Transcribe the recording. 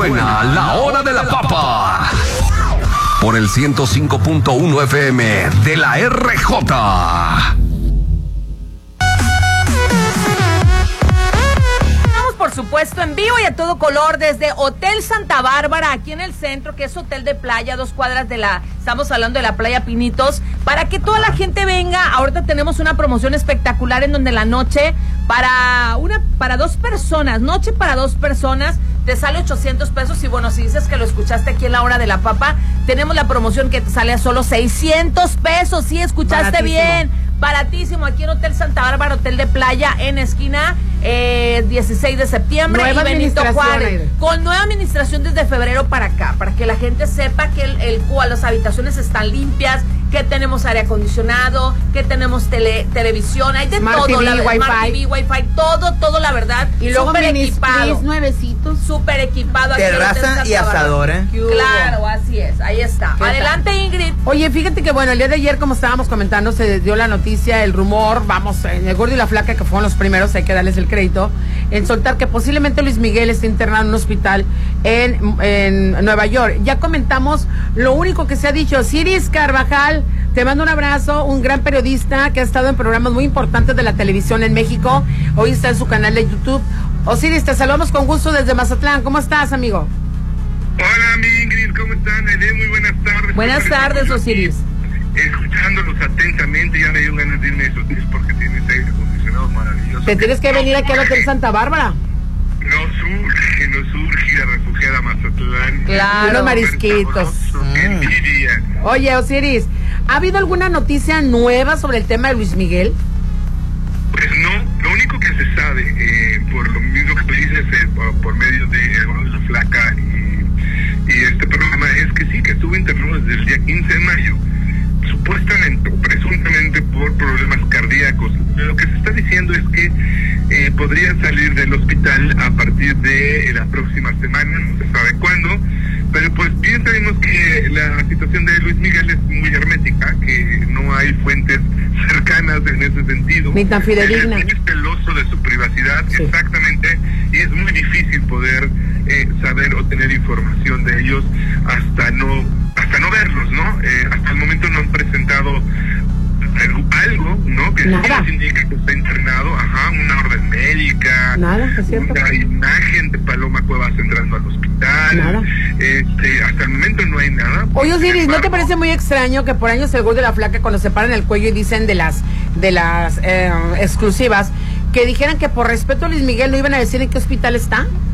Suena la hora de la papa. Por el 105.1 FM de la RJ. Por supuesto, en vivo y a todo color desde Hotel Santa Bárbara, aquí en el centro, que es hotel de playa, 2 cuadras estamos hablando de la playa Pinitos, para que toda la gente venga. Ahorita tenemos una promoción espectacular en donde la noche para 2 personas, noche para 2 personas, te sale 800 pesos. Y bueno, si dices que lo escuchaste aquí en la hora de la papa, tenemos la promoción que te sale a solo 600 pesos. Sí, escuchaste bien. Baratísimo, aquí en Hotel Santa Bárbara, hotel de playa, en esquina 16 de septiembre y Benito Juárez. Con nueva administración desde febrero para acá, para que la gente sepa que las habitaciones están limpias, que tenemos aire acondicionado, que tenemos televisión, hay de Smart todo, TV, Smart TV, Wi-Fi, todo la verdad. Y luego súper equipado. Nuevecitos. Súper equipado. Terraza y asador, ¿eh? Claro, así es, ahí está. Adelante, Ingrid. Oye, fíjate que bueno, el día de ayer, como estábamos comentando, se dio la noticia, el rumor, en el Gordo y la Flaca, que fueron los primeros, hay que darles el crédito, en soltar que posiblemente Luis Miguel esté internado en un hospital en Nueva York. Ya comentamos lo único que se ha dicho. Osiris Carvajal, te mando un abrazo, un gran periodista que ha estado en programas muy importantes de la televisión en México. Hoy está en su canal de YouTube. Osiris, te saludamos con gusto desde Mazatlán. ¿Cómo estás, amigo? Hola, mi Ingrid, ¿cómo están? Muy buenas tardes. Buenas tardes, Osiris. Escuchándolos atentamente, ya me dio ganas de irme a esos días porque tienes aire acondicionado maravilloso. Te tienes que venir aquí al Hotel Santa Bárbara. Nos urge la refugiada Mazatlán. Claro. Unos marisquitos. Qué envidia. Oye, Osiris, ¿ha habido alguna noticia nueva sobre el tema de Luis Miguel? Pues no, lo único que se sabe, por lo mismo que tú dices, por medio de El Gordo y la Flaca y este programa, es que sí, que estuvo internado desde el día 15 de mayo, supuestamente o presuntamente por problemas cardíacos. Lo que se está diciendo es que podría salir del hospital a partir de la próxima semana, no se sabe cuándo, pero pues bien sabemos que la situación de Luis Miguel es muy hermética, que no hay fuentes cercanas en ese sentido. Ni tan fidedigna. Es muy celoso de su privacidad, sí. Exactamente, y es muy difícil poder saber o tener información de ellos hasta no verlos, ¿no? Hasta el momento no han presentado algo, ¿no? Que nada. Sí indica que está internado, una orden médica, nada, es cierto. Una imagen de Paloma Cuevas entrando al hospital, nada. Hasta el momento no hay nada. Oye, Osiris, ¿no te parece muy extraño que por años el Gordo y la Flaca, cuando se paran el cuello y dicen de las exclusivas, que dijeran que por respeto a Luis Miguel no iban a decir en qué hospital está?